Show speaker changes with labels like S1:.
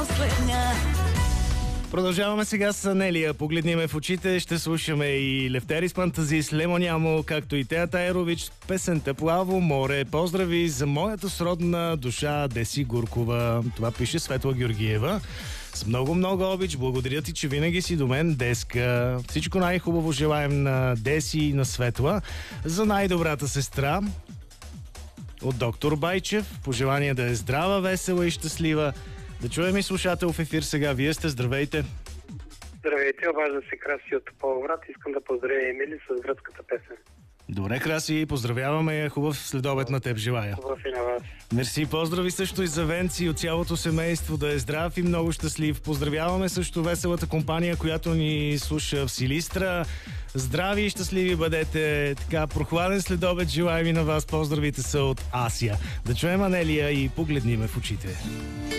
S1: Продължаваме сега с Анелия. Погледни ме в очите. Ще слушаме и Левтерис Пантазис, Лемонямо, както и Тея Тайрович. Песента Плаво море. Поздрави за моята сродна душа Деси Гуркова. Това пише Светла Георгиева. С много обич. Благодаря ти, че винаги си до мен, Деска. Всичко най-хубаво желаем на Деси и на Светла. За най-добрата сестра от доктор Байчев. Пожелание да е здрава, весела и щастлива. Да чуем и слушател в ефир сега. Вие сте, здравейте.
S2: Здравейте, обажда се Краси от Тополовград. Искам да поздравя Емили с гръцката песен.
S1: Добре, Краси, поздравяваме я. Хубав следобед на теб желая.
S2: Хубав и на вас.
S1: Мерси, поздрави също и за Венци от цялото семейство. Да е здрав и много щастлив. Поздравяваме също веселата компания, която ни слуша в Силистра. Здрави и щастливи бъдете. Така, прохладен следобед желаем и на вас. Поздравите са от Асия. Да чуем Анелия и погледни ме в очите.